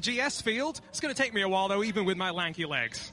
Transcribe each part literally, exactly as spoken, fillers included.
G S field. It's going to take me a while, though, even with my lanky legs.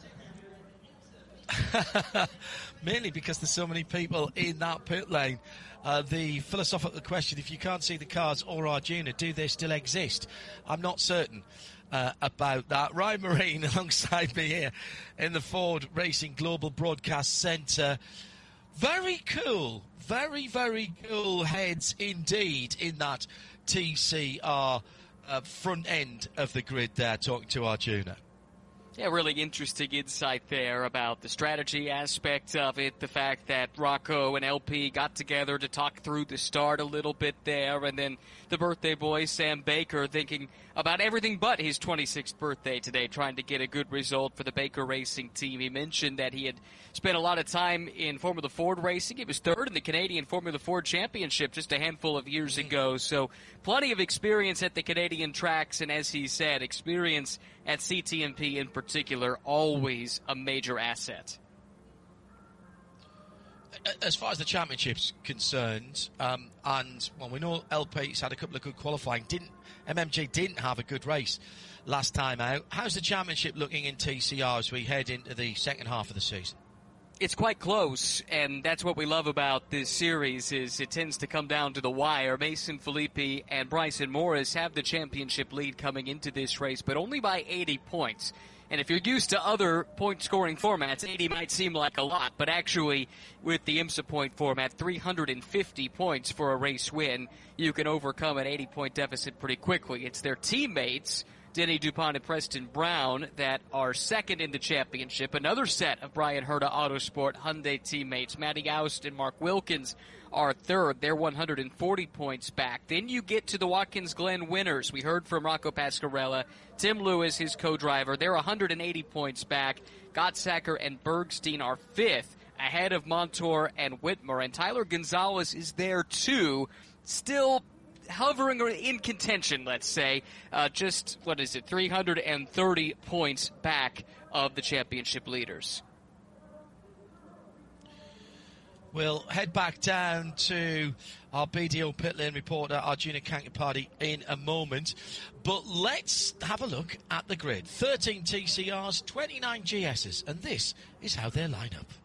Mainly because there's so many people in that pit lane. Uh, the philosophical question, if you can't see the cars or Arjuna, do they still exist? I'm not certain uh, about that. Ryan Marine alongside me here in the Ford Racing Global Broadcast Centre. Very cool, very, very cool heads indeed in that T C R uh, front end of the grid there, talking to Arjuna. Yeah, really interesting insight there about the strategy aspect of it, the fact that Rocco and L P got together to talk through the start a little bit there, and then the birthday boy, Sam Baker, thinking about everything but his twenty-sixth birthday today, trying to get a good result for the Baker Racing team. He mentioned that he had spent a lot of time in Formula Ford racing. He was third in the Canadian Formula Ford Championship just a handful of years ago, so plenty of experience at the Canadian tracks, and as he said, experience at C T M P in particular, always a major asset. As far as the championship's concerned, um, and well, we know L P's had a couple of good qualifying. Didn't M M G didn't have a good race last time out. How's the championship looking in T C R as we head into the second half of the season? It's quite close, and that's what we love about this series, is it tends to come down to the wire. Mason Filippi and Bryson Morris have the championship lead coming into this race, but only by eighty points. And if you're used to other point-scoring formats, eighty might seem like a lot, but actually, with the IMSA point format, three hundred fifty points for a race win, you can overcome an eighty-point deficit pretty quickly. It's their teammates, Denny DuPont and Preston Brown, that are second in the championship. Another set of Brian Herta Autosport Hyundai teammates, Matty Oust and Mark Wilkins, are third. They're one hundred forty points back. Then you get to the Watkins Glen winners. We heard from Rocco Pascarella, Tim Lewis, his co-driver. They're one hundred eighty points back. Gottsacker and Bergstein are fifth, ahead of Montour and Whitmer. And Tyler Gonzalez is there too, still hovering or in contention, let's say, uh, just, what is it, three hundred thirty points back of the championship leaders. We'll head back down to our B D O pit lane reporter, Arjuna Kankipati, in a moment. But let's have a look at the grid. thirteen T C Rs, twenty-nine G Ss, and this is how they line up.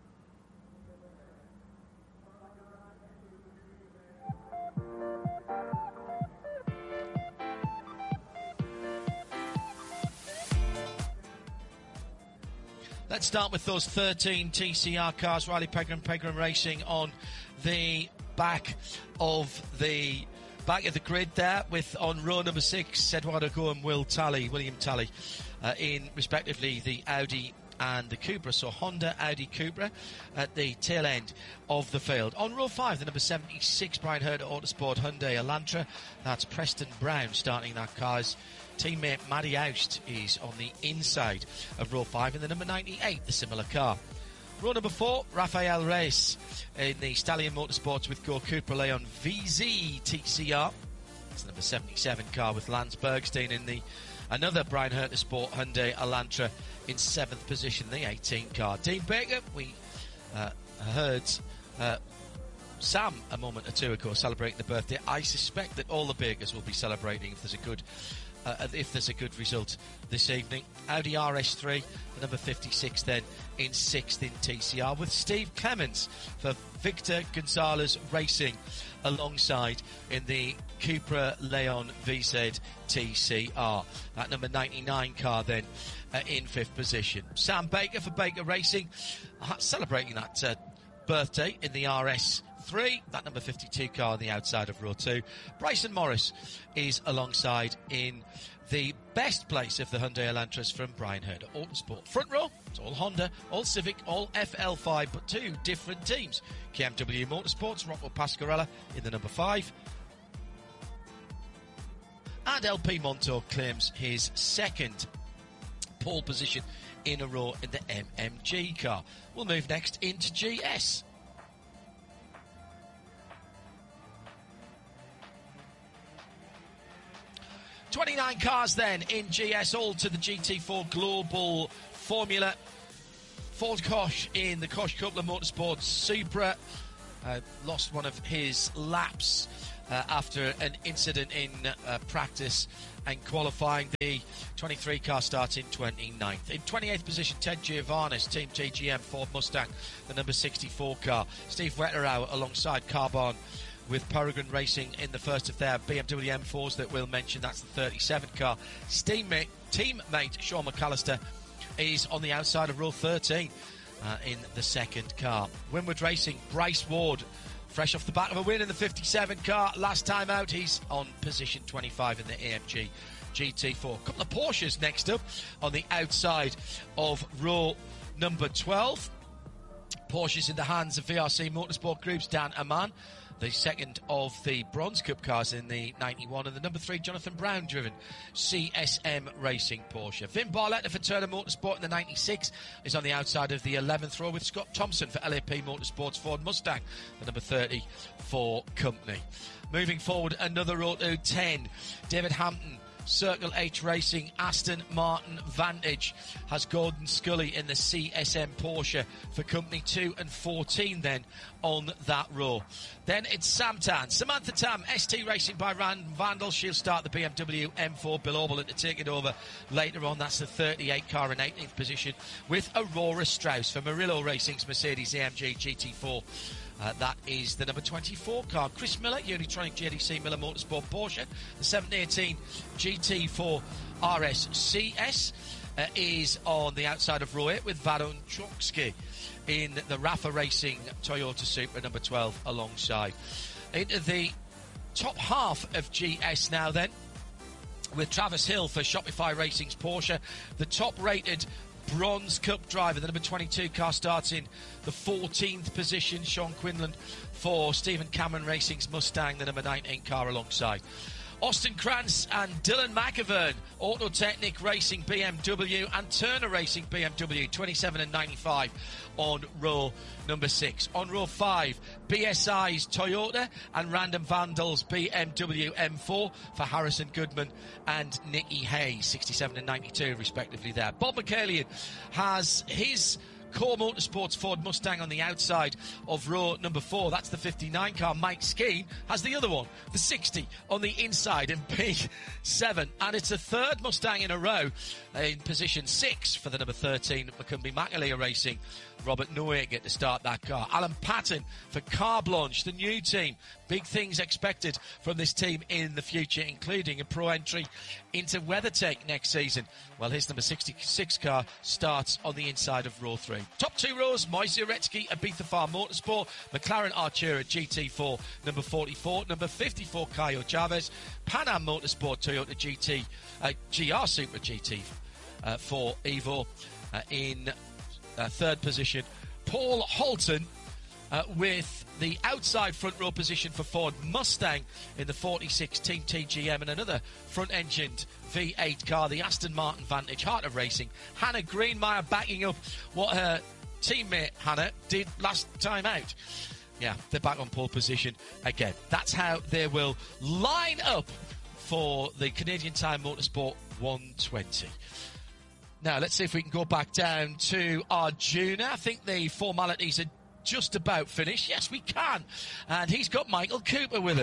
Let's start with those thirteen T C R cars. Riley Pegram, Pegram Racing on the back of the back of the grid there, with on row number six, Eduardo Go and Will Talley, William Talley, uh, in respectively the Audi and the Cupra. So Honda, Audi, Cupra at the tail end of the field. On row five, the number seventy-six, Brian Herta Autosport Hyundai Elantra. That's Preston Brown starting that car's teammate Matty Oust is on the inside of row five in the number ninety-eight, the similar car. Row number four, Rafael Reyes in the Stallion Motorsports with Go Cupra Leon V Z T C R. It's the number seventy-seven car with Lance Bergstein in the another Brian Herta Sport Hyundai Elantra in seventh position, the eighteen car. Dean Baker, we uh, heard uh, Sam a moment or two ago celebrating the birthday. I suspect that all the Bakers will be celebrating if there's a good Uh, if there's a good result this evening. Audi R S three, the number fifty-six then in sixth in T C R, with Steve Clements for Victor Gonzalez Racing alongside in the Cupra Leon V Z T C R. That number ninety-nine car then uh, in fifth position. Sam Baker for Baker Racing, uh, celebrating that uh, birthday in the R S three, that number fifty-two car on the outside of row two. Bryson Morris is alongside in the best place of the Hyundai Elantras from Brian Herta Autosport. Front row, it's all Honda, all Civic, all F L five, but two different teams. K M W Motorsports, Rocco Pascarella in the number five. And L P Montour claims his second pole position in a row in the M M G car. We'll move next into G S. twenty-nine cars then in G S, all to the G T four Global Formula. Ford Koch in the Koch Coupler Motorsports Supra uh, lost one of his laps uh, after an incident in uh, practice and qualifying. The twenty-three car starts in twenty-ninth. In twenty-eighth position, Ted Giovannis, Team T G M, Ford Mustang, the number sixty-four car. Steve Wetterau alongside Carbon with Peregrine Racing in the first of their B M W M fours that we'll mention. That's the thirty-seven car. Teammate, teammate Sean McAllister is on the outside of row thirteen uh, in the second car. Winward Racing, Bryce Ward, fresh off the back of a win in the fifty-seven car. Last time out, he's on position twenty-five in the A M G G T four. A couple of Porsches next up on the outside of row number twelve. Porsches in the hands of V R C Motorsport Group's Dan Aman, the second of the Bronze Cup cars in the ninety-one, and the number three Jonathan Brown driven C S M Racing Porsche. Vin Barletta for Turner Motorsport in the ninety-six is on the outside of the eleventh row, with Scott Thompson for L A P Motorsports Ford Mustang, the number thirty for Company. Moving forward, another row to ten. David Hampton, Circle H Racing, Aston Martin Vantage, has Gordon Scully in the C S M Porsche for Company two and fourteen then on that row. Then it's Sam Tan, Samantha Tam, S T Racing by Rand Vandal. She'll start the B M W M four. Bill Oberlin to take it over later on. That's the thirty-eight car in eighteenth position, with Aurora Strauss for Murillo Racing's Mercedes A M G G T four. Uh, that is the number twenty-four car. Chris Miller, Unitronic J D C Miller Motorsport Porsche. The seven eighteen G T four R S C S uh, is on the outside of row eight, with Varun Chokski in the Rafa Racing Toyota Supra number twelve alongside. Into the top half of G S now then, with Travis Hill for Shopify Racing's Porsche. The top-rated Bronze Cup driver, the number twenty-two car, starts in the fourteenth position. Sean Quinlan for Stephen Cameron Racing's Mustang, the number nineteen car alongside. Austin Krantz and Dylan McIvern, Autotechnic Racing B M W and Turner Racing B M W, twenty-seven and ninety-five on row number six. On row five, B S I's Toyota and Random Vandals B M W M four for Harrison Goodman and Nicky Hayes, sixty-seven and ninety-two respectively there. Bob McCallion has his Core Motorsports Ford Mustang on the outside of row number four. That's the fifty-nine car. Mike Skeen has the other one, the sixty, on the inside in P seven. And it's a third Mustang in a row in position six for the number thirteen McCumbee McAleer Racing. Robert Noe get to start that car. Alan Patton for Car Blanche, the new team. Big things expected from this team in the future, including a pro entry into WeatherTech next season. Well, his number sixty-six car starts on the inside of row three. Top two rows, Moise Uretsky, Ibiza Farm Motorsport, McLaren Artura G T four, number forty-four, number fifty-four, Caio Chavez, Pan Am Motorsport Toyota G T, uh, G R Super G T uh, for Evo uh, in uh, third position. Paul Holton uh, with the outside front row position for Ford Mustang in the forty-six Team T G M, and another front-engined V eight car, the Aston Martin Vantage, Heart of Racing. Hannah Greenmeyer backing up what her teammate Hannah did last time out. Yeah, they're back on pole position again. That's how they will line up for the Canadian Tire Motorsport one twenty. Now, let's see if we can go back down to Arjuna. I think the formalities are just about finished. Yes, we can. And he's got Michael Cooper with him.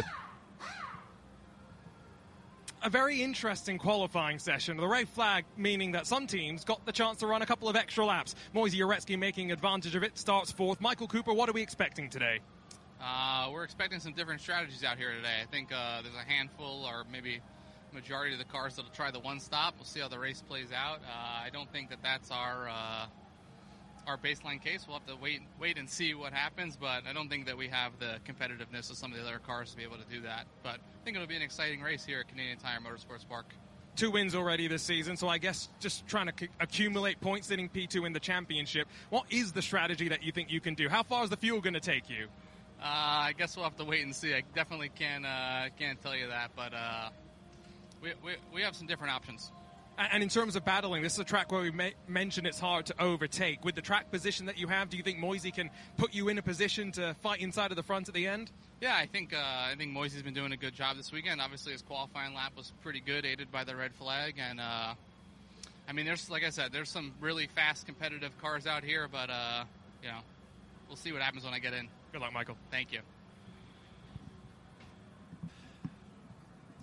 A very interesting qualifying session. The red flag meaning that some teams got the chance to run a couple of extra laps. Moise Uretsky making advantage of it, starts fourth. Michael Cooper, what are we expecting today? Uh, we're expecting some different strategies out here today. I think uh, there's a handful, or maybe majority of the cars that'll try the one stop. We'll see how the race plays out. Uh, I don't think that that's our uh, our baseline case. We'll have to wait wait and see what happens, but I don't think that we have the competitiveness of some of the other cars to be able to do that. But I think it'll be an exciting race here at Canadian Tire Motorsports Park. Two wins already this season, so I guess just trying to c- accumulate points, sitting P two in the championship. What is the strategy that you think you can do? How far is the fuel going to take you? Uh, I guess we'll have to wait and see. I definitely can't, uh, can't tell you that, but uh, we, we, we have some different options. And in terms of battling, this is a track where we may mention it's hard to overtake. With the track position that you have, do you think Moise can put you in a position to fight inside of the front at the end? Yeah, I think uh, I think Moise's been doing a good job this weekend. Obviously, his qualifying lap was pretty good, aided by the red flag. And, uh, I mean, there's like I said, there's some really fast, competitive cars out here. But, uh, you know, we'll see what happens when I get in. Good luck, Michael. Thank you.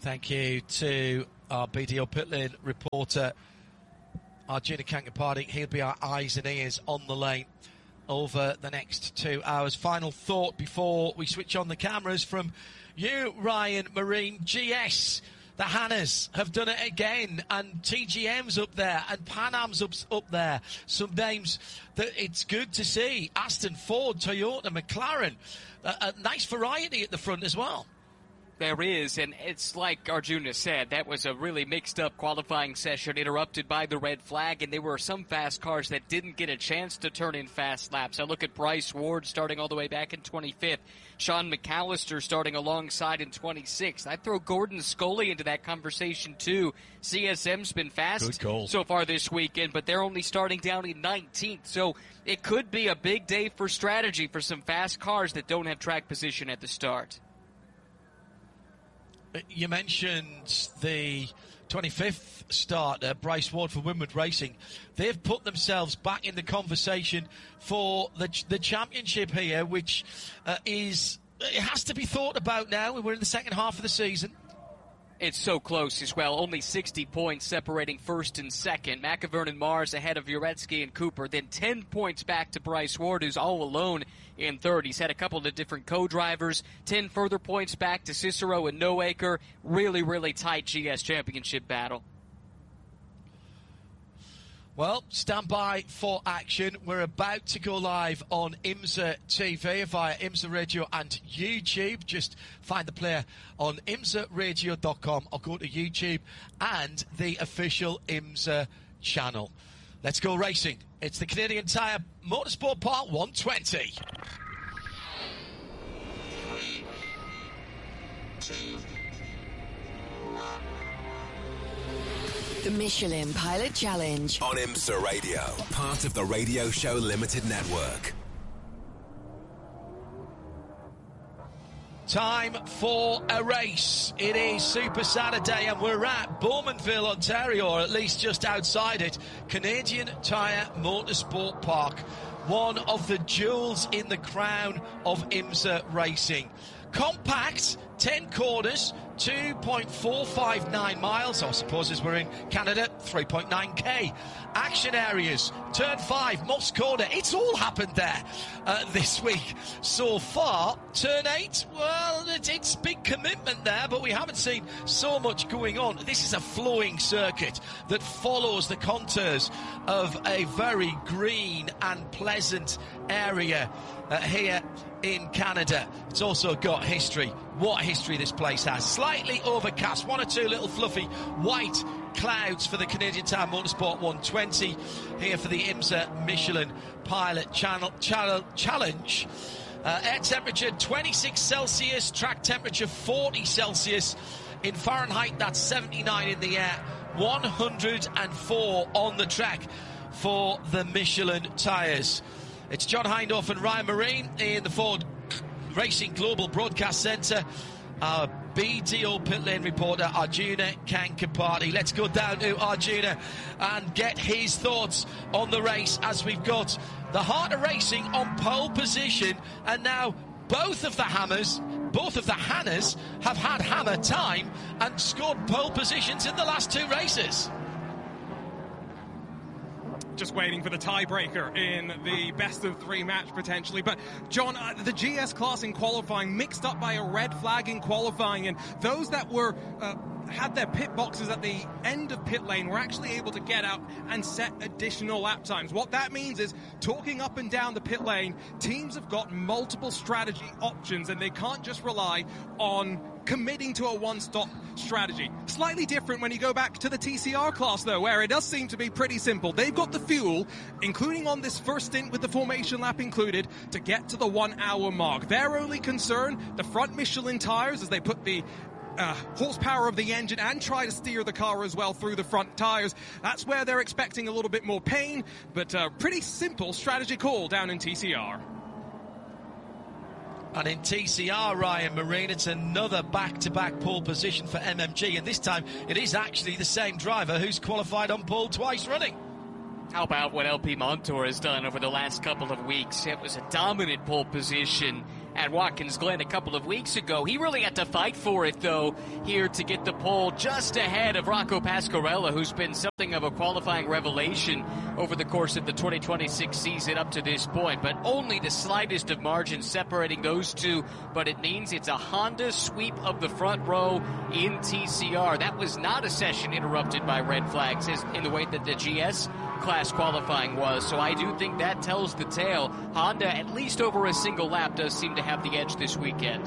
Thank you to our B D O Pit Lane reporter, Arjuna Kankapati. He'll be our eyes and ears on the lane over the next two hours. Final thought before we switch on the cameras from you, Ryan Marine. G S, the Hannas have done it again, and T G M's up there, and Pan Am's up, up there. Some names that it's good to see. Aston, Ford, Toyota, McLaren. A, a nice variety at the front as well. There is, and it's like Arjuna said, that was a really mixed-up qualifying session interrupted by the red flag, and there were some fast cars that didn't get a chance to turn in fast laps. I look at Bryce Ward starting all the way back in twenty-fifth, Sean McAllister starting alongside in twenty-sixth. I'd throw Gordon Scully into that conversation, too. C S M's been fast so far this weekend, but they're only starting down in nineteenth, so it could be a big day for strategy for some fast cars that don't have track position at the start. You mentioned the twenty-fifth starter, Bryce Ward for Winward Racing. They've put themselves back in the conversation for the the championship here, which uh, is, it has to be thought about now. We're in the second half of the season. It's so close as well. Only sixty points separating first and second. McIvern and Mars ahead of Uretsky and Cooper. Then ten points back to Bryce Ward, who's all alone in third. He's had a couple of different co-drivers. ten further points back to Cicero and Noacre. Really, really tight G S championship battle. Well, stand by for action. We're about to go live on IMSA T V via IMSA Radio and YouTube. Just find the player on imsa radio dot com or go to YouTube and the official IMSA channel. Let's go racing. It's the Canadian Tire Motorsport Park one twenty. The Michelin Pilot Challenge on IMSA Radio, part of the Radio Show Limited Network. Time for a race. It is Super Saturday and we're at Bowmanville, Ontario, or at least just outside it. Canadian Tire Motorsport Park, one of the jewels in the crown of IMSA racing. Compact, ten corners, two point four five nine miles, I suppose as we're in Canada, three point nine K. Action areas, turn five, Moss Corner, it's all happened there uh, this week so far. Turn eight, well, it's, it's big commitment there, but we haven't seen so much going on. This is a flowing circuit that follows the contours of a very green and pleasant area uh, here in Canada. It's also got history. What history this place has. Slightly overcast, one or two little fluffy white clouds for the Canadian Tire Motorsport one twenty here for the IMSA Michelin Pilot Channel, channel Challenge. Uh, air temperature twenty-six Celsius, track temperature forty Celsius. In Fahrenheit, that's seventy-nine in the air, one hundred four on the track for the Michelin tyres. It's John Hindhaugh and Ryan Marine in the Ford Racing Global Broadcast Centre. Our B D O pit lane reporter, Arjuna Kankapati. Let's go down to Arjuna and get his thoughts on the race as we've got the Heart of Racing on pole position, and now both of the Hammers, both of the Hannas have had hammer time and scored pole positions in the last two races. Just waiting for the tiebreaker in the best of three match potentially. But John, uh, the G S class in qualifying mixed up by a red flag in qualifying, and those that were uh, had their pit boxes at the end of pit lane were actually able to get out and set additional lap times. What that means is, talking up and down the pit lane, teams have got multiple strategy options and they can't just rely on committing to a one-stop strategy. Slightly different when you go back to the T C R class, though, where it does seem to be pretty simple. They've got the fuel, including on this first stint with the formation lap included, to get to the one-hour mark. Their only concern, the front Michelin tires, as they put the Uh, horsepower of the engine and try to steer the car as well through the front tyres. That's where they're expecting a little bit more pain, but a pretty simple strategy call down in T C R. And in T C R, Ryan Marine, it's another back-to-back pole position for M M G, and this time it is actually the same driver who's qualified on pole twice running. How about what L P Montour has done over the last couple of weeks? It was a dominant pole position at Watkins Glen a couple of weeks ago. He really had to fight for it, though, here to get the pole just ahead of Rocco Pasquarella, who's been something of a qualifying revelation over the course of the twenty twenty-six season up to this point. But only the slightest of margins separating those two, but it means it's a Honda sweep of the front row in T C R. That was not a session interrupted by red flags as in the way that the G S class qualifying was. So I do think that tells the tale. Honda, at least over a single lap, does seem to have the edge this weekend.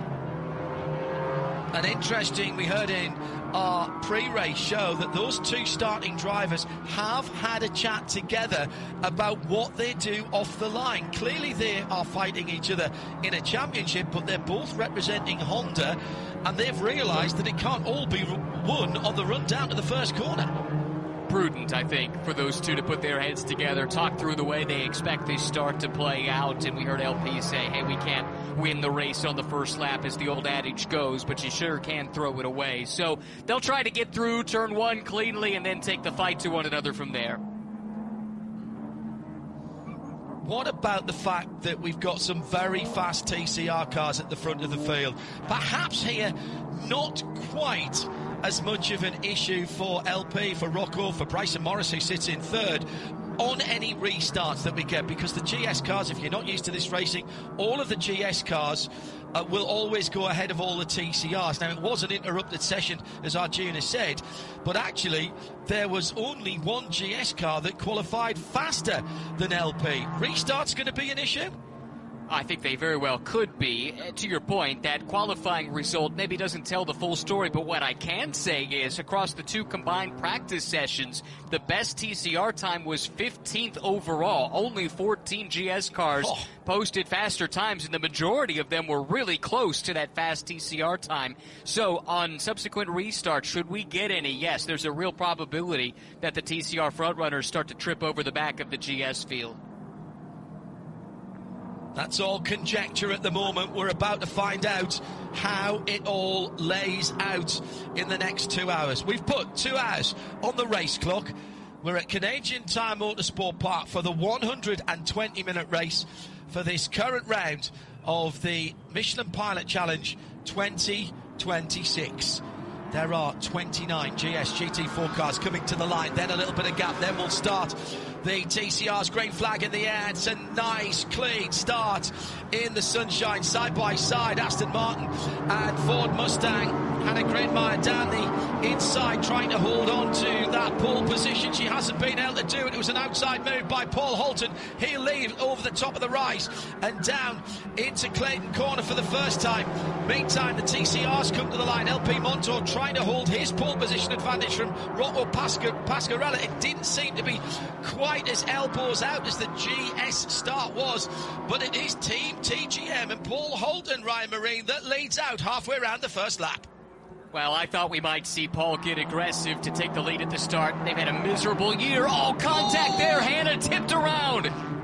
And interesting, we heard in our pre-race show that those two starting drivers have had a chat together about what they do off the line. Clearly they are fighting each other in a championship, but they're both representing Honda, and they've realised that it can't all be won on the run down to the first corner. Prudent, I think, for those two to put their heads together, talk through the way they expect this start to play out. And we heard L P say, hey, we can't win the race on the first lap, as the old adage goes, but you sure can throw it away. So they'll try to get through turn one cleanly and then take the fight to one another from there. What about the fact that we've got some very fast T C R cars at the front of the field? Perhaps here, not quite as much of an issue for L P, for Rocco, for Bryson Morris, who sits in third, on any restarts that we get, because the G S cars, if you're not used to this racing, all of the G S cars uh, will always go ahead of all the T C Rs. Now, it was an interrupted session, as Arjuna said, but actually there was only one G S car that qualified faster than L P. Restart's going to be an issue? I think they very well could be. To your point, that qualifying result maybe doesn't tell the full story, but what I can say is across the two combined practice sessions, the best T C R time was fifteenth overall. Only fourteen G S cars oh. posted faster times, and the majority of them were really close to that fast T C R time. So on subsequent restarts, should we get any, yes, there's a real probability that the T C R frontrunners start to trip over the back of the G S field. That's all conjecture at the moment. We're about to find out how it all lays out in the next two hours. We've put two hours on the race clock. We're at Canadian Tire Motorsport Park for the one hundred twenty minute race for this current round of the Michelin Pilot Challenge twenty twenty-six. There are twenty-nine G S G T four cars coming to the line, then a little bit of gap, then we'll start the T C R's green flag in the air. It's a nice, clean start in the sunshine, side by side. Aston Martin and Ford Mustang. Hannah Greenmeyer down the inside, trying to hold on to that pole position. She hasn't been able to do it. It was an outside move by Paul Holton. He'll leave over the top of the rise and down into Clayton Corner for the first time. Meantime, the T C R's come to the line. L P Montour trying to hold his pole position advantage from Rocco Pasquarella. It didn't seem to be quite as elbows out as the G S start was, but it is Team T G M and Paul Holton, Ryan Marine, that leads out halfway around the first lap. Well, I thought we might see Paul get aggressive to take the lead at the start. They've had a miserable year. Oh, contact there. Hannah tipped around.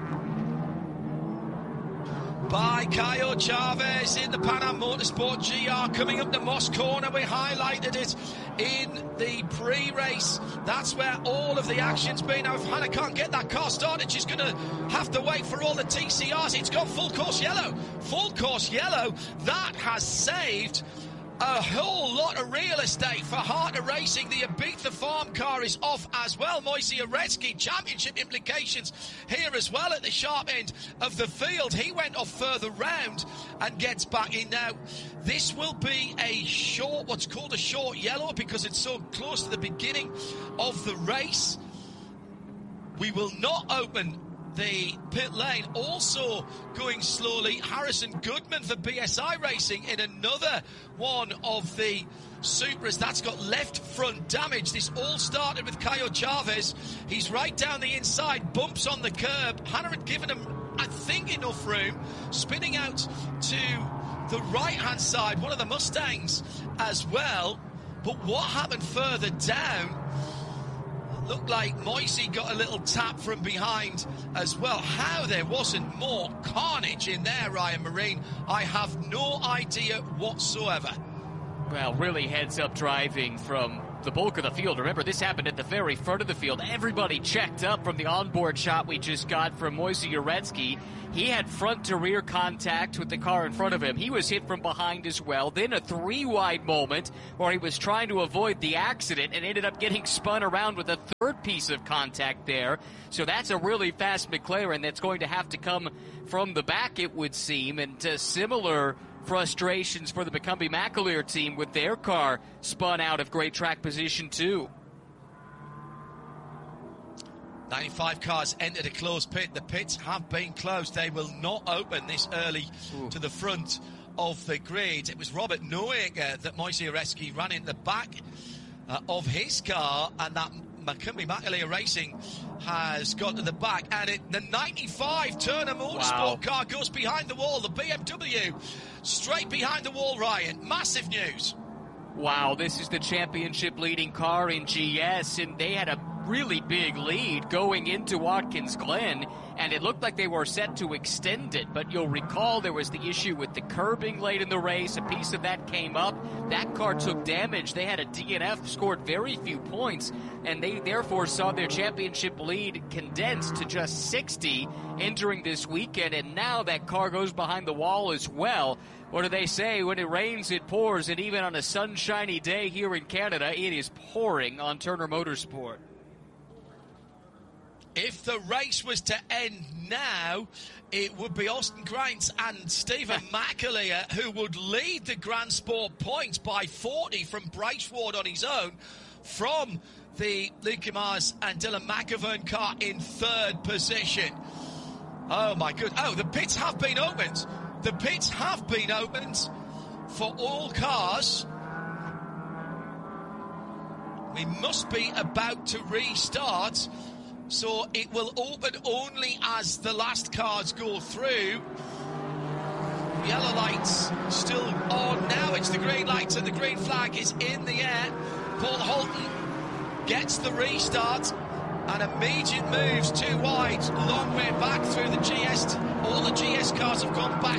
By Caio Chavez in the Pan Am Motorsport G R coming up the Moss Corner. We highlighted it in the pre-race. That's where all of the action's been. Now, if Hannah can't get that car started, she's going to have to wait for all the T C Rs. It's got full course yellow. Full course yellow. That has saved a whole lot of real estate for Harter Racing. The Ibiza Farm car is off as well. Moise Uretsky, championship implications here as well at the sharp end of the field. He went off further round and gets back in now. This will be a short, what's called a short yellow, because it's so close to the beginning of the race. We will not open the pit lane. Also going slowly, Harrison Goodman for B S I Racing in another one of the Supras. That's got left front damage. This all started with Caio Chavez. He's right down the inside, bumps on the curb. Hannah had given him, I think, enough room, spinning out to the right-hand side, one of the Mustangs as well. But what happened further down? Looked like Moise got a little tap from behind as well. How there wasn't more carnage in there, Ryan Marine, I have no idea whatsoever. Well, really heads-up driving from the bulk of the field. Remember, this happened at the very front of the field. Everybody checked up from the onboard shot we just got from Moisey Uretsky. He had front-to-rear contact with the car in front of him. He was hit from behind as well. Then a three-wide moment where he was trying to avoid the accident and ended up getting spun around with a third piece of contact there. So that's a really fast McLaren that's going to have to come from the back, it would seem, and uh, similar frustrations for the McCumbee McAleer team with their car spun out of great track position too. ninety-five cars entered a closed pit. The pits have been closed. They will not open this early Ooh. to the front of the grid. It was Robert Neueger that Moisey Uretsky ran in the back uh, of his car, and that McCumbee McAleer Racing has got to the back, and it, the ninety-five Turner Motorsport wow. car goes behind the wall. The B M W straight behind the wall, Ryan. Massive news. Wow, this is the championship leading car in G S, and they had a really big lead going into Watkins Glen, and it looked like they were set to extend it, but you'll recall there was the issue with the curbing late in the race. A piece of that came up. That car took damage. They had a D N F, scored very few points, and they therefore saw their championship lead condensed to just sixty entering this weekend, and now that car goes behind the wall as well. What do they say? When it rains, it pours, and even on a sunshiny day here in Canada, it is pouring on Turner Motorsport. If the race was to end now, it would be Austin Grainz and Stephen McAleer who would lead the Grand Sport points by forty from Bryce Ward on his own, from the Luke Mars and Dylan McAvern car in third position. Oh my good. Oh, the pits have been opened. The pits have been opened for all cars. We must be about to restart. So it will open only as the last cars go through. Yellow lights still on now. It's the green lights and the green flag is in the air. Paul Holton gets the restart and immediate moves too wide. Long way back through the G S. All the G S cars have gone back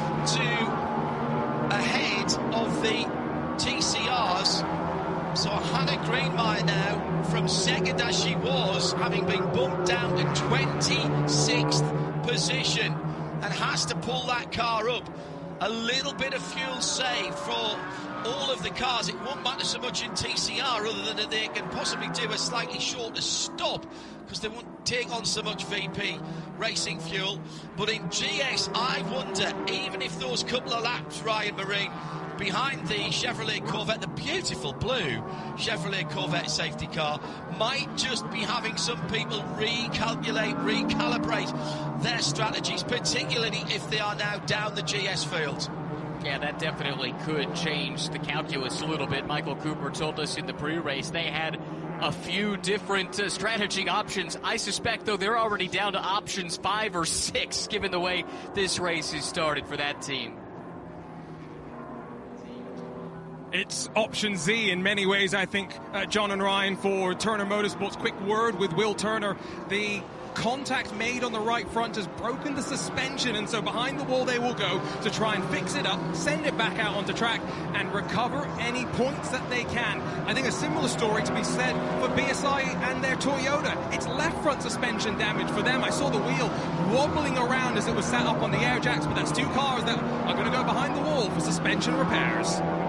to ahead of the T C Rs. So Hannah Greenmeyer now, from second as she was, having been bumped down to twenty-sixth position, and has to pull that car up. A little bit of fuel saved for all of the cars. It won't matter so much in T C R other than that they can possibly do a slightly shorter stop because they won't take on so much V P racing fuel. But in G S, I wonder, even if those couple of laps, Ryan Marine, behind the Chevrolet Corvette, the beautiful blue Chevrolet Corvette safety car, might just be having some people recalculate, recalibrate their strategies, particularly if they are now down the G S field. Yeah, that definitely could change the calculus a little bit. Michael Cooper told us in the pre-race they had a few different uh, strategy options. I suspect, though, they're already down to options five or six, given the way this race is started for that team. It's option Z in many ways, I think, uh, John and Ryan, for Turner Motorsports. Quick word with Will Turner. The contact made on the right front has broken the suspension, and so behind the wall they will go to try and fix it up, send it back out onto track, and recover any points that they can. I think a similar story to be said for B S I and their Toyota. It's left front suspension damage for them. I saw the wheel wobbling around as it was sat up on the air jacks, but that's two cars that are going to go behind the wall for suspension repairs.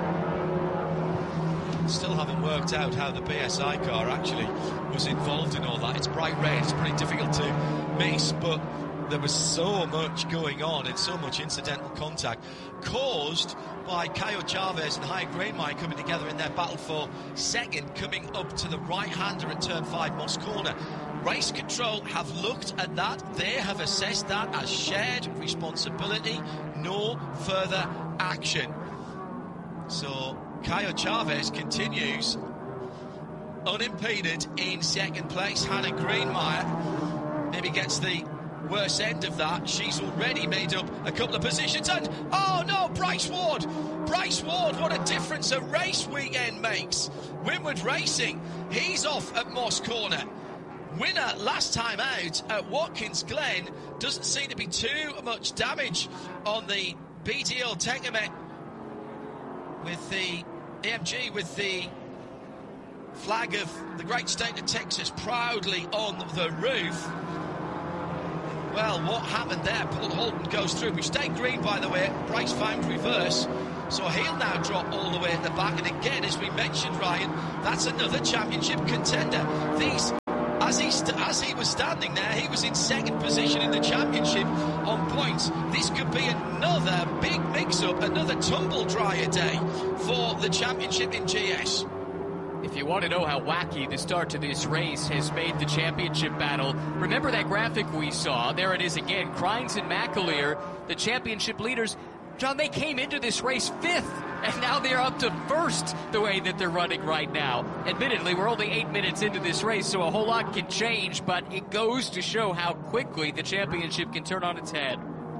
Still haven't worked out how the B S I car actually was involved in all that. It's bright red, it's pretty difficult to miss, but there was so much going on and so much incidental contact caused by Caio Chavez and Haya Greenmeyer coming together in their battle for second, coming up to the right-hander at turn five, Moss Corner. Race Control have looked at that. They have assessed that as shared responsibility, no further action. So Caio Chavez continues unimpeded in second place. Hannah Greenmeyer maybe gets the worst end of that. She's already made up a couple of positions, and oh no, Bryce Ward Bryce Ward, what a difference a race weekend makes. Winward Racing, he's off at Moss Corner. Winner last time out at Watkins Glen. Doesn't seem to be too much damage on the B T L Technomet with the A M G, with the flag of the great state of Texas proudly on the roof. Well, what happened there? Paul Holden goes through. We've stayed green, by the way. Bryce found reverse. So he'll now drop all the way at the back. And again, as we mentioned, Ryan, that's another championship contender. These, as he, st- as he was standing there, he was in second position in the championship on points. This could be another big mix-up, another tumble-dryer day for the championship in G S. If you want to know how wacky the start to this race has made the championship battle, remember that graphic we saw? There it is again. Crines and McAleer, the championship leaders. John, they came into this race fifth, and now they're up to first the way that they're running right now. Admittedly, we're only eight minutes into this race, so a whole lot can change, but it goes to show how quickly the championship can turn on its head.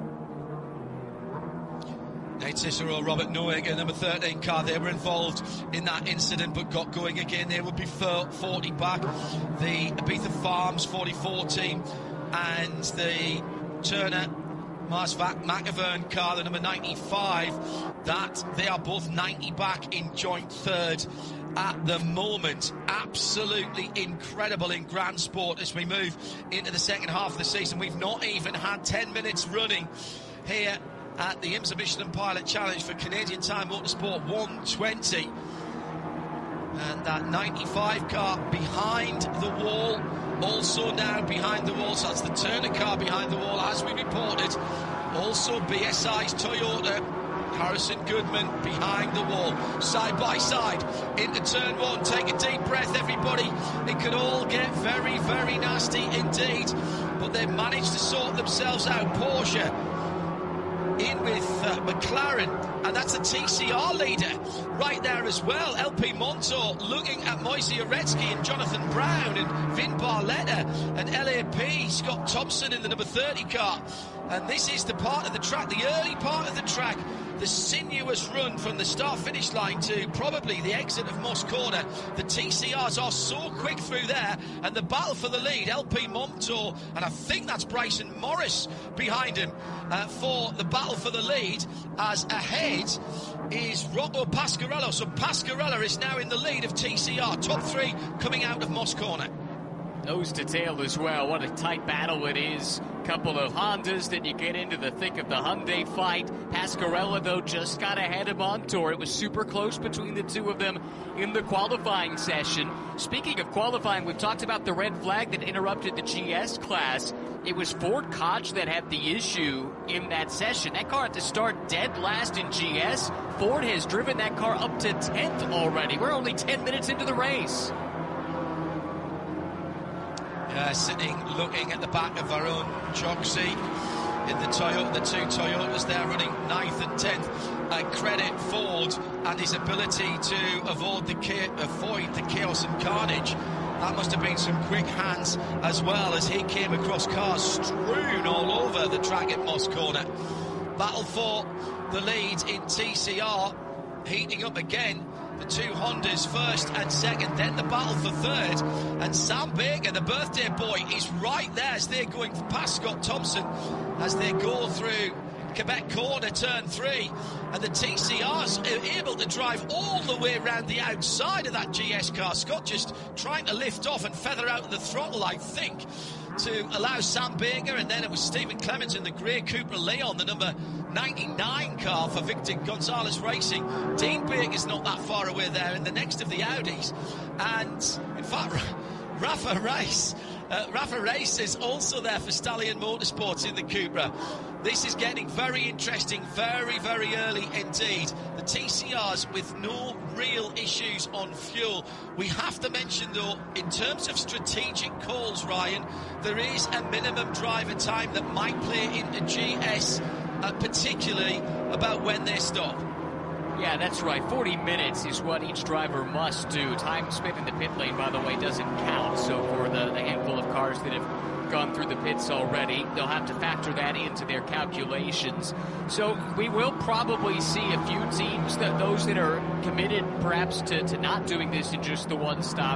Nate Cicero, Robert Noaker, number thirteen car, they were involved in that incident but got going again. They would be forty back. The Ibiza Farms forty-four team and the Turner Mars McAvern car, the number ninety-five, that they are both ninety back in joint third at the moment. Absolutely incredible in Grand Sport as we move into the second half of the season. We've not even had ten minutes running here at the IMSA Michelin Pilot Challenge for Canadian Tire Motorsport one twenty. And that ninety-five car behind the wall, also now behind the wall, so that's the Turner car behind the wall as we reported. Also B S I's Toyota, Harrison Goodman behind the wall, side by side into turn one. Take a deep breath, everybody. It could all get very, very nasty indeed, but they've managed to sort themselves out. Porsche in with uh, McLaren, and that's a T C R leader right there as well. L P Montour looking at Moise Uretsky and Jonathan Brown and Vin Barletta, and L A P Scott Thompson in the number thirty car. And this is the part of the track, the early part of the track, the sinuous run from the start-finish line to probably the exit of Moss Corner. The T C Rs are so quick through there, and the battle for the lead, L P Montour, and I think that's Bryson Morris behind him uh, for the battle for the lead, as ahead is Rocco Pasquarello. So Pasquarello is now in the lead of T C R, top three coming out of Moss Corner. Nose to tail as well. What a tight battle it is. Couple of Hondas, then you get into the thick of the Hyundai fight. Pasquarello, though, just got ahead of Montour. It was super close between the two of them in the qualifying session. Speaking of qualifying, we've talked about the red flag that interrupted the G S class. It was Ford Koch that had the issue in that session. That car had to start dead last in G S. Ford has driven that car up to tenth already. We're only ten minutes into the race. Uh, sitting, looking at the back of our own Choxy in the Toyota, the two Toyotas there running ninth and tenth. Uh, credit Ford and his ability to avoid the, cha- avoid the chaos and carnage. That must have been some quick hands as well, as he came across cars strewn all over the track at Moss Corner. Battle for the lead in T C R, heating up again. The two Hondas first and second, then the battle for third. And Sam Baker, the birthday boy, is right there as they're going past Scott Thompson as they go through Quebec Corner, turn three. And the T C Rs are able to drive all the way around the outside of that G S car. Scott just trying to lift off and feather out the throttle, I think, to allow Sam Baker. And then it was Stephen Clements in the grey Cupra Leon, the number ninety-nine car for Victor Gonzalez Racing. Dean Baker's not that far away there in the next of the Audis. And in fact, Rafa Race, uh, Rafa Race is also there for Stallion Motorsports in the Cupra. This is getting very interesting, very, very early indeed. The T C Rs with no real issues on fuel. We have to mention, though, in terms of strategic calls, Ryan, there is a minimum driver time that might play into G S, uh, particularly about when they stop. Yeah, that's right. forty minutes is what each driver must do. Time spent in the pit lane, by the way, doesn't count. So for the, the handful of cars that have gone through the pits already, they'll have to factor that into their calculations. So we will probably see a few teams, that those that are committed perhaps to, to not doing this in just the one stop,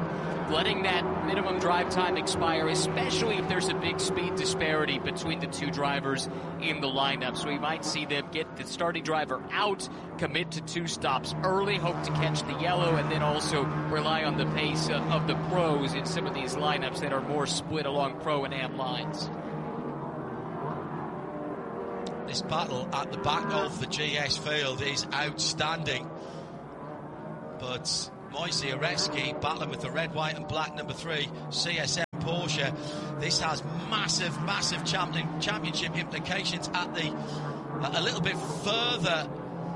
letting that minimum drive time expire, especially if there's a big speed disparity between the two drivers in the lineup. So we might see them get the starting driver out, commit to two stops early, hope to catch the yellow, and then also rely on the pace of, of the pros in some of these lineups that are more split along pro and am lines. This battle at the back of the G S field is outstanding. But Moise Areski battling with the red, white and black number three C S M Porsche. This has massive, massive champion, championship implications at the a little bit further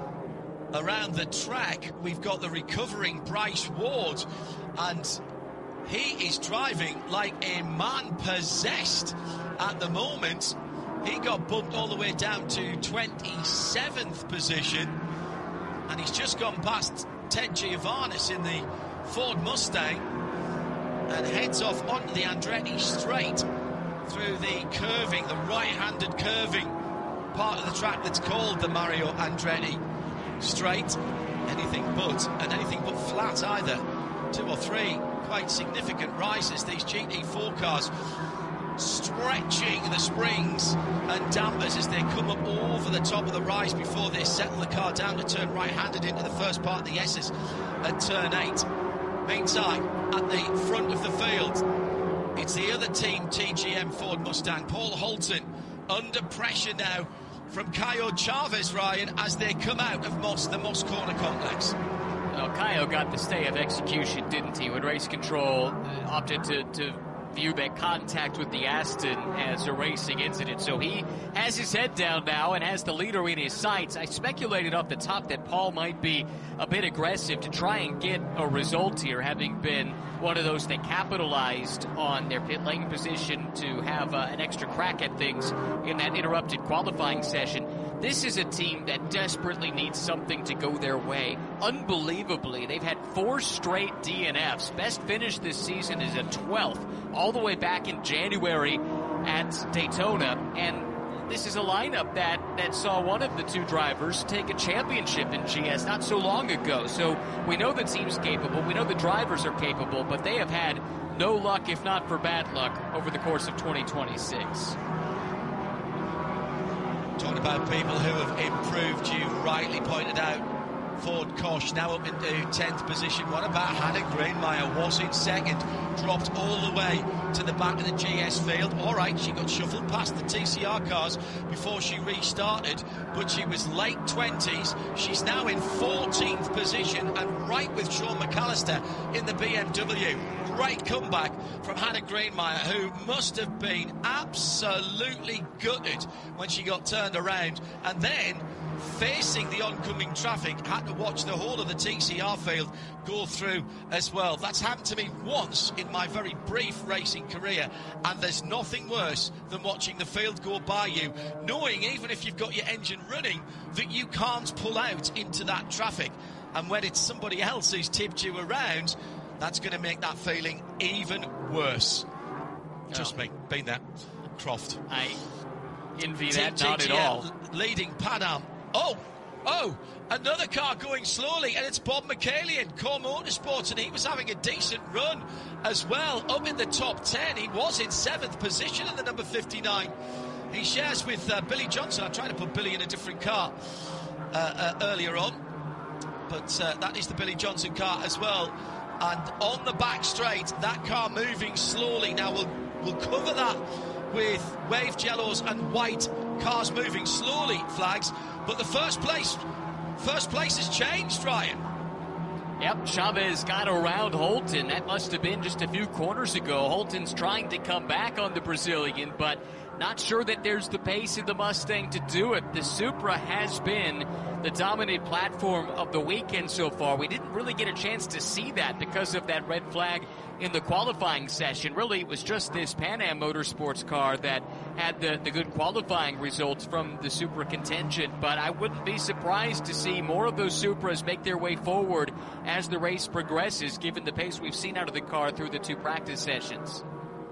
around the track. We've got the recovering Bryce Ward, and he is driving like a man possessed at the moment. He got bumped all the way down to twenty-seventh position, and he's just gone past Ted Giovannis in the Ford Mustang and heads off onto the Andretti straight through the curving, the right-handed curving part of the track that's called the Mario Andretti straight. Anything but, and anything but flat either. Two or three quite significant rises. These G T four cars stretching the springs and dampers as they come up over the top of the rise before they settle the car down to turn right-handed into the first part of the S's at turn eight. Meantime, at the front of the field, it's the other team, T G M Ford Mustang. Paul Holton under pressure now from Caio Chavez, Ryan, as they come out of Moss, the Moss Corner complex. Well, Caio got the stay of execution, didn't he, when race control uh, opted to, to view that contact with the Aston as a racing incident. So he has his head down now and has the leader in his sights. I speculated off the top that Paul might be a bit aggressive to try and get a result here, having been one of those that capitalized on their pit lane position to have uh, an extra crack at things in that interrupted qualifying session. This is a team that desperately needs something to go their way. Unbelievably, they've had four straight D N Fs. Best finish this season is a twelfth, all the way back in January at Daytona. And this is a lineup that, that saw one of the two drivers take a championship in G S not so long ago. So we know the team's capable, we know the drivers are capable, but they have had no luck, if not for bad luck, over the course of twenty twenty-six. Talking about people who have improved, you rightly pointed out Ford Kosh now up into tenth position. What about Hannah Greenmeyer? Was in second, dropped all the way to the back of the G S field. All right, she got shuffled past the T C R cars before she restarted, but she was late twenties. She's now in fourteenth position and right with Sean McAllister in the B M W. Great comeback from Hannah Greenmeyer, who must have been absolutely gutted when she got turned around, and then facing the oncoming traffic, had to watch the whole of the T C R field go through as well. That's happened to me once in my very brief racing career, and there's nothing worse than watching the field go by you, knowing even if you've got your engine running that you can't pull out into that traffic. And when it's somebody else who's tipped you around, that's going to make that feeling even worse. Oh. Just me, been there. Croft. I envy that, not at all. Leading Pan-Am. Oh, oh, another car going slowly, and it's Bob McCallion, Core Motorsports, and he was having a decent run as well, up in the top ten. He was in seventh position in the number fifty-nine. He shares with uh, Billy Johnson. I tried to put Billy in a different car uh, uh, earlier on, but uh, that is the Billy Johnson car as well. And on the back straight, that car moving slowly. Now we'll, we'll cover that with waved yellows and white cars moving slowly flags. But the first place, first place has changed, Ryan. Yep, Chavez got around Holton. That must have been just a few corners ago. Holton's trying to come back on the Brazilian, but not sure that there's the pace in the Mustang to do it. The Supra has been the dominant platform of the weekend so far. We didn't really get a chance to see that because of that red flag in the qualifying session. Really, it was just this Pan-Am Motorsports car that had the, the good qualifying results from the Supra contingent. But I wouldn't be surprised to see more of those Supras make their way forward as the race progresses, given the pace we've seen out of the car through the two practice sessions.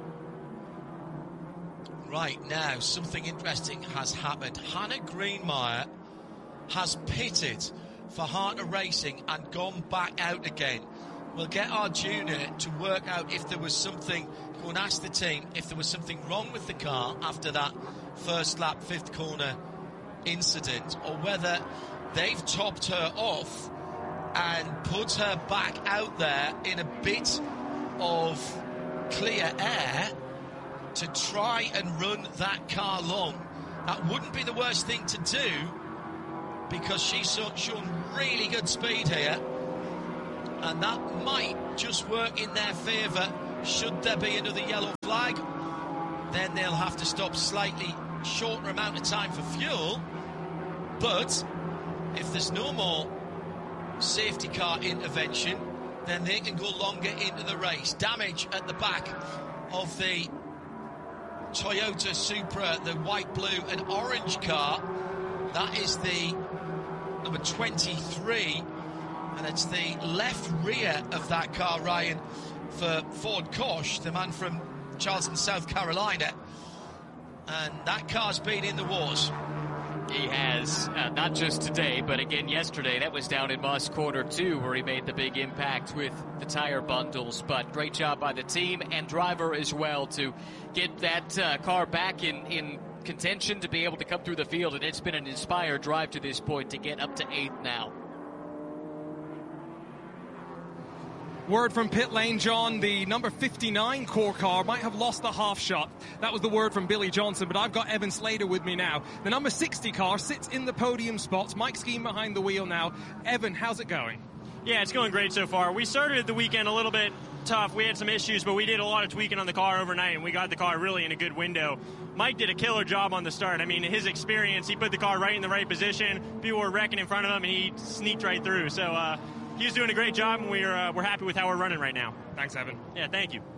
Right now, something interesting has happened. Hannah Greenmeyer has pitted for Harter Racing and gone back out again. We'll get Arjuna to work out if there was something, go and ask the team if there was something wrong with the car after that first lap, fifth corner incident, or whether they've topped her off and put her back out there in a bit of clear air to try and run that car long. That wouldn't be the worst thing to do, because she's shown really good speed here, and that might just work in their favour. Should there be another yellow flag, then they'll have to stop slightly shorter amount of time for fuel. But if there's no more safety car intervention, then they can go longer into the race. Damage at the back of the Toyota Supra, the white, blue and orange car. That is the number twenty-three, and it's the left rear of that car, Ryan, for Ford Koch, the man from Charleston, South Carolina. And that car's been in the wars. He has, uh, not just today, but again yesterday. That was down in Moss Corner two, where he made the big impact with the tire bundles. But great job by the team and driver as well to get that uh, car back in, in contention to be able to come through the field. And it's been an inspired drive to this point to get up to eighth now. Word from pit lane, John, the number fifty-nine core car might have lost the half shot. That was the word from Billy Johnson, but I've got Evan Slater with me now. The number sixty car sits in the podium spots. Mike Skeen behind the wheel now. Evan, how's it going? Yeah, it's going great so far. We started the weekend a little bit tough. We had some issues, but we did a lot of tweaking on the car overnight, and we got the car really in a good window. Mike did a killer job on the start. I mean, his experience, he put the car right in the right position. People were wrecking in front of him, and he sneaked right through. So, uh, he's doing a great job, and we're uh, we're happy with how we're running right now. Thanks, Evan. Yeah, thank you.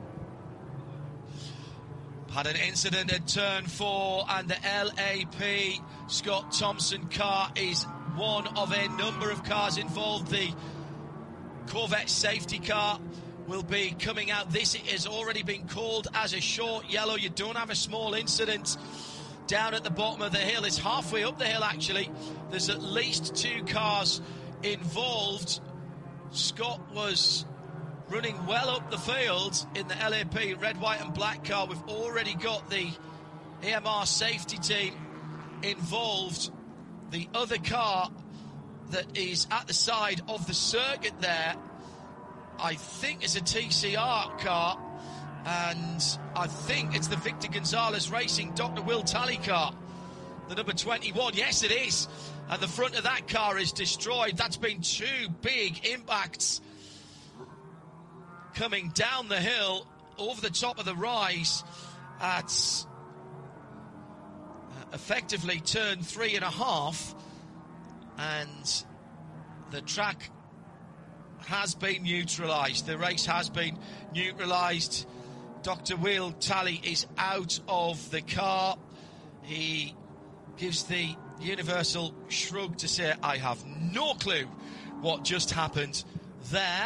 Had an incident at turn four, and the L A P Scott Thompson car is one of a number of cars involved. The Corvette safety car will be coming out. This has already been called as a short yellow. You don't have a small incident down at the bottom of the hill. It's halfway up the hill, actually. There's at least two cars involved. Scott was running well up the field in the L A P red, white and black car. We've already got the A M R safety team involved. The other car that is at the side of the circuit there, I think is a T C R car, and I think it's the Victor Gonzalez Racing Doctor Will Talley car, the number twenty-one. Yes, it is. And the front of that car is destroyed. That's been two big impacts coming down the hill over the top of the rise at uh, effectively turn three and a half. And the track has been neutralised. The race has been neutralised. Doctor Will Talley is out of the car. He gives the universal shrug to say, I have no clue what just happened there.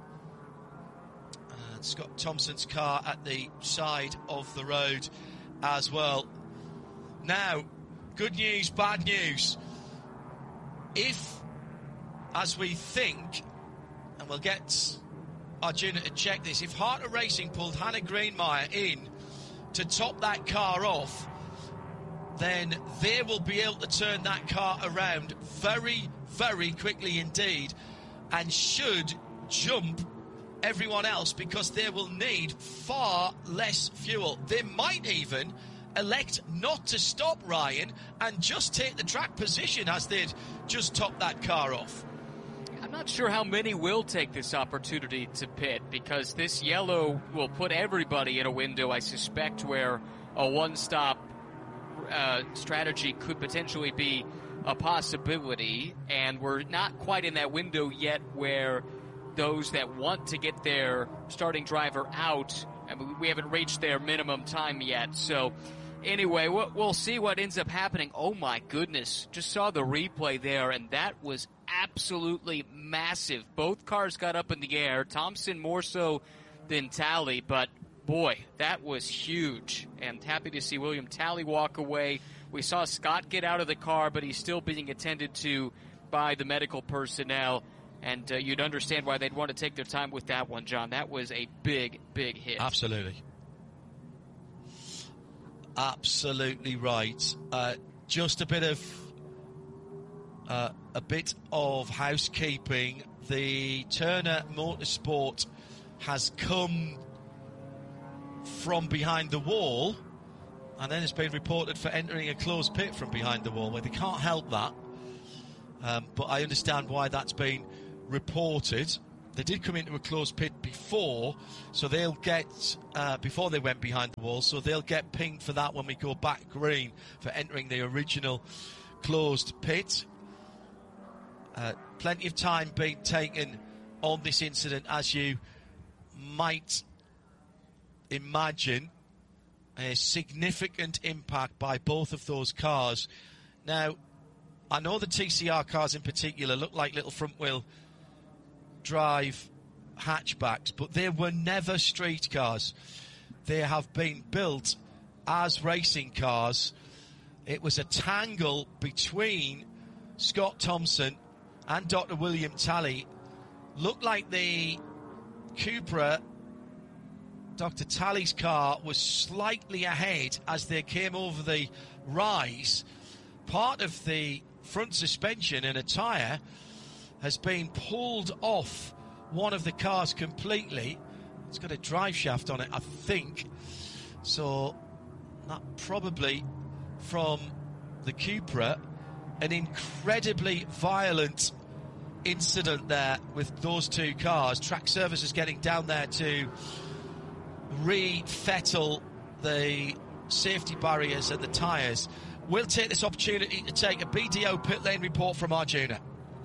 And Scott Thompson's car at the side of the road as well. Now, good news, bad news. If, as we think, and we'll get Arjuna to check this, if Harter Racing pulled Hannah Greenmeyer in to top that car off, then they will be able to turn that car around very, very quickly indeed, and should jump everyone else, because they will need far less fuel. They might even elect not to stop, Ryan, and just take the track position as they'd just top that car off. I'm not sure how many will take this opportunity to pit, because this yellow will put everybody in a window, I suspect, where a one-stop uh, strategy could potentially be a possibility, and we're not quite in that window yet where those that want to get their starting driver out, I mean, we haven't reached their minimum time yet, so anyway, we'll, we'll see what ends up happening. Oh my goodness, just saw the replay there, and that was absolutely massive. Both cars got up in the air, Thompson more so than Talley, but boy, that was huge. And happy to see William Talley walk away. We saw Scott get out of the car, but he's still being attended to by the medical personnel. And uh, you'd understand why they'd want to take their time with that one, John. That was a big, big hit. Absolutely. Absolutely right. Uh, just a bit of uh, a bit of housekeeping. The Turner Motorsport has come from behind the wall, and then it's been reported for entering a closed pit from behind the wall, where they can't help that. Um, but I understand why that's been reported. They did come into a closed pit before, so they'll get, uh, before they went behind the wall, so they'll get pinged for that when we go back green for entering the original closed pit. Uh, plenty of time being taken on this incident, as you might imagine. A significant impact by both of those cars. Now, I know the T C R cars in particular look like little front-wheel drive hatchbacks, but they were never street cars. They have been built as racing cars. It was a tangle between Scott Thompson and Doctor William Talley. Looked like the Cupra, Doctor Talley's car, was slightly ahead as they came over the rise. Part of the front suspension and a tyre has been pulled off one of the cars completely. It's got a drive shaft on it, I think. So that probably from the Cupra. An incredibly violent incident there with those two cars. Track services getting down there to refettle the safety barriers and the tyres. We'll take this opportunity to take a B D O pit lane report from Arjuna.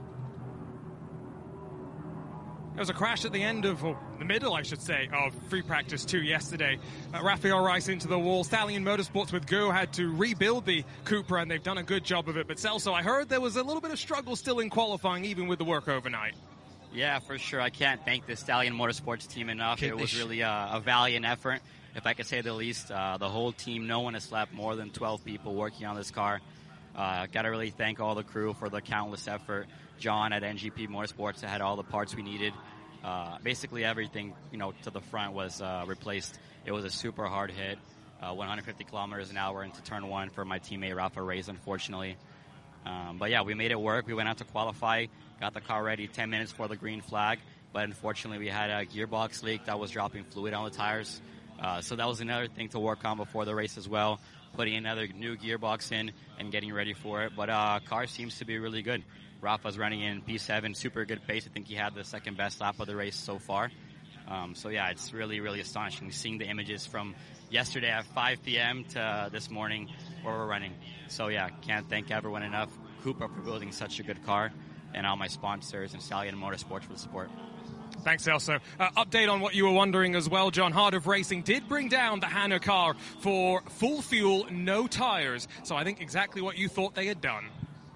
There was a crash at the end of, or the middle, I should say, of free practice two yesterday. Uh, Rafael Rice into the wall. Stallion Motorsports with Go had to rebuild the Cupra, and they've done a good job of it. But Celso, I heard there was a little bit of struggle still in qualifying, even with the work overnight. Yeah, for sure. I can't thank the Stallion Motorsports team enough. Keep it was this. really a, a valiant effort, if I could say the least. Uh, the whole team, no one has slept, more than twelve people working on this car. Uh, got to really thank all the crew for the countless effort. John at N G P Motorsports had all the parts we needed. Uh, basically everything, you know, to the front was uh, replaced. It was a super hard hit, uh, one hundred fifty kilometers an hour into turn one for my teammate Rafa Reyes, unfortunately. Um, but yeah, we made it work. We went out to qualify, got the car ready ten minutes for the green flag, but unfortunately we had a gearbox leak that was dropping fluid on the tires. Uh, so that was another thing to work on before the race as well, putting another new gearbox in and getting ready for it. But uh, car seems to be really good. Rafa's running in P seven, super good pace. I think he had the second best lap of the race so far. Um, so yeah, it's really, really astonishing seeing the images from yesterday at five p.m. to uh, this morning where we're running. So yeah, can't thank everyone enough. Cooper for building such a good car, and all my sponsors and Stallion Motorsports for the support. Thanks, Celso. Uh, update on what you were wondering as well, John. Heart of Racing did bring down the Hanna car for full fuel, no tyres. So I think exactly what you thought they had done.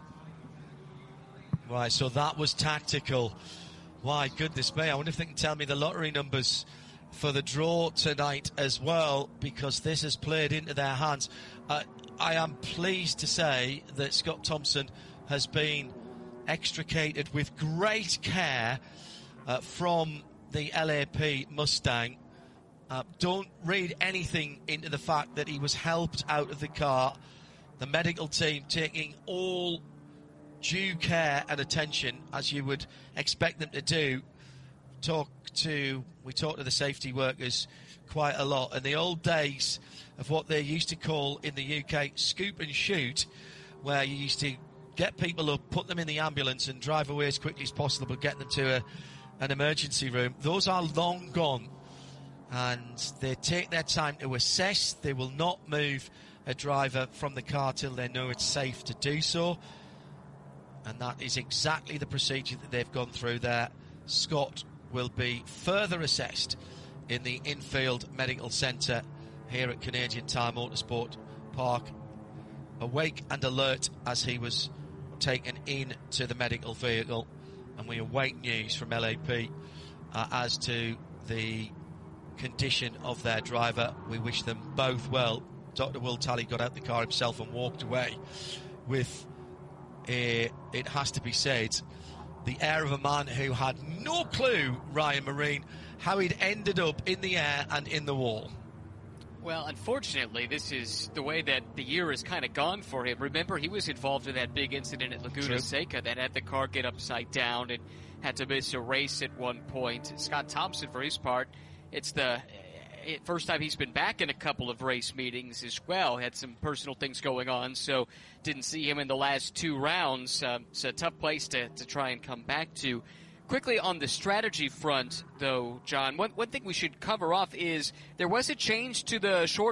Right, so that was tactical. Why, goodness me, I wonder if they can tell me the lottery numbers for the draw tonight as well, because this has played into their hands. Uh, I am pleased to say that Scott Thompson has been extricated with great care uh, from the L A P Mustang. Uh, don't read anything into the fact that he was helped out of the car. The medical team taking all due care and attention, as you would expect them to do. Talk to, we talk to the safety workers quite a lot. And the old days of what they used to call in the U K scoop and shoot, where you used to get people up, put them in the ambulance and drive away as quickly as possible, but get them to a, an emergency room. Those are long gone. And they take their time to assess. They will not move a driver from the car till they know it's safe to do so. And that is exactly the procedure that they've gone through there. Scott will be further assessed in the infield medical centre here at Canadian Tire Motorsport Park. Awake and alert as he was taken into the medical vehicle. And we await news from L A P uh, as to the condition of their driver. We wish them both well. Doctor Will Talley got out the car himself and walked away with, a, it has to be said, the air of a man who had no clue, Ryan Marine, how he'd ended up in the air and in the wall. Well, unfortunately, this is the way that the year has kind of gone for him. Remember, he was involved in that big incident at Laguna True. Seca that had the car get upside down and had to miss a race at one point. Scott Thompson, for his part, it's the it, first time he's been back in a couple of race meetings as well. Had some personal things going on, so didn't see him in the last two rounds. Um, it's a tough place to, to try and come back to. Quickly on the strategy front, though, John, one, one thing we should cover off is there was a change to the short